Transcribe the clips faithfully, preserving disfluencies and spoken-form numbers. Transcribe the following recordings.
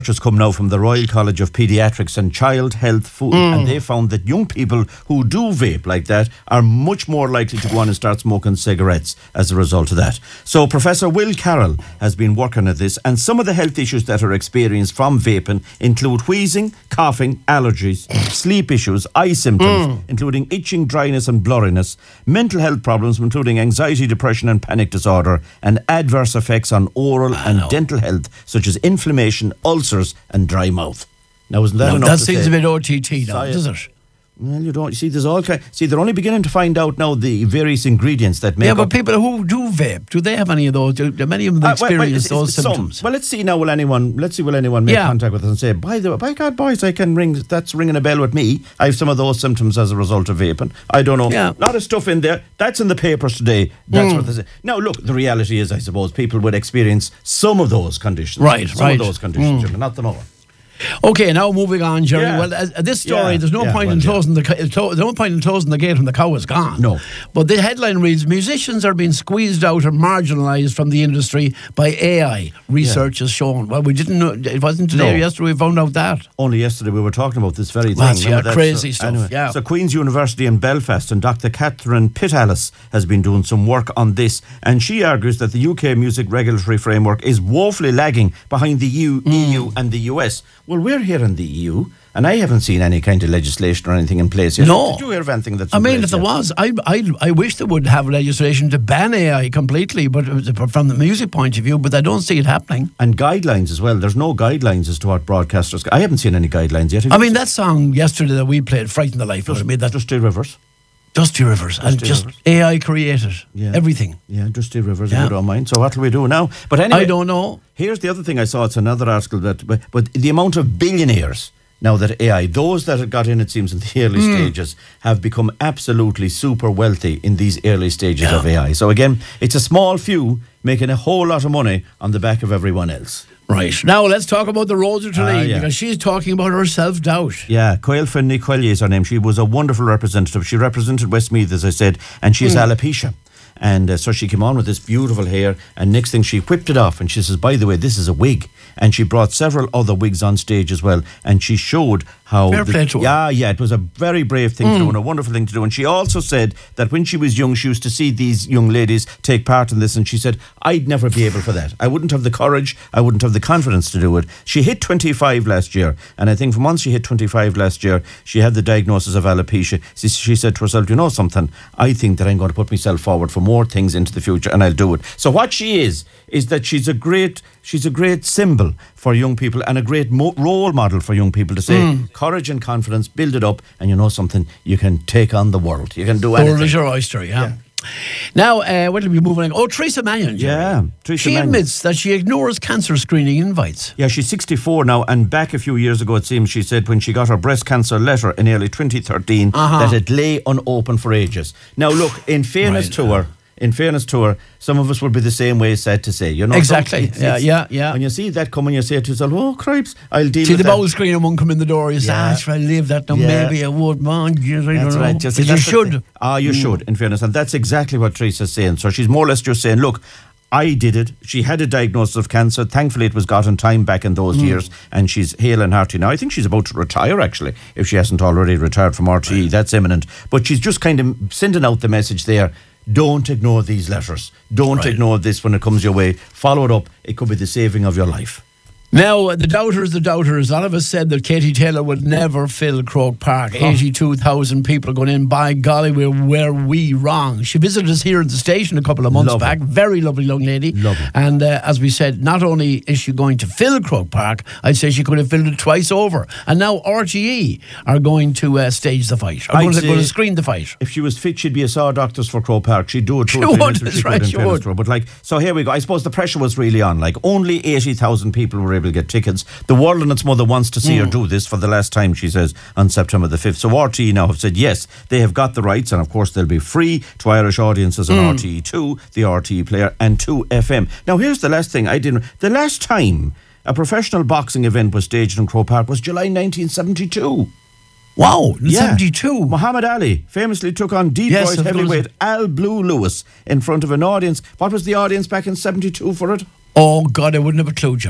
has come now from the Royal College of Paediatrics and Child Health Food, mm. and they found that young people who do vape like that are much more likely to go on and start smoking cigarettes as a result of that. So Professor Will Carroll has been working at this, and some of the health issues that are experienced from vaping include wheezing, coughing, allergies, sleep issues, eye symptoms, mm. including itching, dryness and blurriness, mental health problems including anxiety, depression and panic disorder, and adverse effects on oral I and know. dental health such as inflammation, ulcers and dry mouth. Now, isn't that no, enough that to seems say? a bit O T T now, Sorry. does it? Well, you don't. You see, there's all kind. See, they're only beginning to find out now the various ingredients that make. Yeah, but up people who do vape, do they have any of those? Do, do many of them Uh, well, well, experience it's- it's those some. symptoms? Well, let's see now. Will anyone? Let's see. Will anyone make Yeah. contact with us and say, by the way, by God, boys, I can ring. That's ringing a bell with me. I have some of those symptoms as a result of vaping. I don't know. Yeah. A lot of stuff in there. That's in the papers today. That's Mm. what they say. Now, look, the reality is, I suppose, people would experience some of those conditions. Right, Some right. of those conditions, Mm. not them all. Okay, now moving on, Jerry. Yeah. Well, uh, this story, Yeah, there's no yeah, point well, in yeah. closing the ca- to- there's no point in closing the gate when the cow is gone. No. But the headline reads: musicians are being squeezed out or marginalised from the industry by A I. Research has shown. Well, we didn't know. It wasn't today No. or yesterday we found out that. Only yesterday we were talking about this very thing. That's, yeah, Remember that? crazy So, stuff, anyway, yeah. So Queen's University in Belfast and Doctor Catherine Pittalis has been doing some work on this, and she argues that the U K music regulatory framework is woefully lagging behind the E U, Mm. E U and the U S. Well, we're here in the E U, and I haven't seen any kind of legislation or anything in place yet. No. Did you hear of anything that's I in mean, place if there yet? was, I, I, I wish they would have legislation to ban A I completely, but it was from the music point of view, but I don't see it happening. And guidelines as well. There's no guidelines as to what broadcasters... I haven't seen any guidelines yet. Have I you? mean, that song yesterday that we played, Frighten the Life out of me, that Dusty Rivers. Dusty Rivers, and Dusty just Rivers. A I created Yeah. everything. Yeah, Dusty Rivers, Yeah. if you don't mind. So what will we do now? But anyway, I don't know. Here's the other thing I saw. It's another article that, but, but the amount of billionaires now that A I, those that had got in, it seems, in the early Mm. stages, have become absolutely super wealthy in these early stages Yeah. of A I. So again, it's a small few making a whole lot of money on the back of everyone else. Right. Now let's talk about the Rosa Tralee, Ah, yeah. because she's talking about her self-doubt. Yeah, Coyle Finley Quellier is her name. She was a wonderful representative. She represented Westmeath, as I said, and she has Mm. alopecia. And uh, so she came on with this beautiful hair, and next thing she whipped it off, and she says, by the way, this is a wig. And she brought several other wigs on stage as well, and she showed how... Fair the- play to her. yeah, yeah, it was a very brave thing Mm. to do and a wonderful thing to do. And she also said that when she was young, she used to see these young ladies take part in this, and she said, I'd never be able for that. I wouldn't have the courage, I wouldn't have the confidence to do it. She hit twenty-five last year, and I think from once she hit twenty-five last year, she had the diagnosis of alopecia. She, she said to herself, you know something, I think that I'm going to put myself forward for more things into the future, and I'll do it. So what she is, is that she's a great... She's a great symbol for young people and a great mo- role model for young people to say, Mm. courage and confidence, build it up, and you know something, you can take on the world. You can do The anything. world is your oyster, yeah. Now, uh, what will we moving on? Oh, Teresa Mannion. Jerry. Yeah, Teresa She Mannion. admits that she ignores cancer screening invites. Yeah, she's sixty-four now, and back a few years ago, it seems, she said when she got her breast cancer letter in early twenty thirteen, Uh-huh. that it lay unopened for ages. Now, look, in fairness Right, to her, in fairness to her, some of us would be the same way, sad to say. You know, Exactly. It's- Yeah, it's- yeah, yeah. When you see that coming, you say to yourself, oh, cripes, I'll deal See with the that. bowel screener won't come in the door. You say, Yeah. ah, should I leave that? No, Yeah. maybe I would, man. Yes, I That's don't right. know. Just, But you that's the should. thing. Ah, you should, in fairness. And that's exactly what Teresa's saying. So she's more or less just saying, look, I did it. She had a diagnosis of cancer. Thankfully, it was got in time back in those years, and she's hale and hearty now. I think she's about to retire, actually, if she hasn't already retired from R T E. That's imminent. But she's just kind of sending out the message there. Don't ignore these letters. Don't Right. ignore this when it comes your way. Follow it up. It could be the saving of your life. Now, the doubters, the doubters, a lot of us said that Katie Taylor would never fill Croke Park. eighty-two thousand people going in. By golly, were, were we wrong? She visited us here at the station a couple of months Lovely. back. Very lovely young lady. Lovely. And uh, as we said, not only is she going to fill Croke Park, I'd say she could have filled it twice over. And now R T E are going to uh, stage the fight. Are I'd going to, say- going to screen the fight. If she was fit, she'd be a saw doctors for Croke Park. She'd do it. She totally would, mental, that's right, in she fairness would. to her. But like, so here we go. I suppose the pressure was really on. Like, only eighty thousand people were able to get tickets. The world and its mother wants to see her do this for the last time, she says, on September the fifth. So R T E now have said, yes, they have got the rights, and of course they'll be free to Irish audiences on R T E two, the R T E player, and two F M. Now, here's the last thing I didn't... The last time a professional boxing event was staged in Croke Park was July nineteen seventy-two. Wow, in Yeah. seventy-two. Muhammad Ali famously took on Detroit Yes, of course. heavyweight Al Blue Lewis in front of an audience. What was the audience back in seventy-two for it? Oh, God, I wouldn't have a clue, Ger.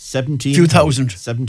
seventeen Few thousand.